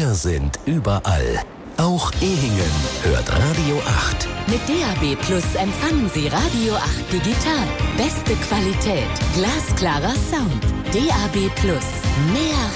Wir sind überall. Auch Ehingen hört Radio 8. Mit DAB+ empfangen Sie Radio 8 digital. Beste Qualität, glasklarer Sound. DAB+, mehr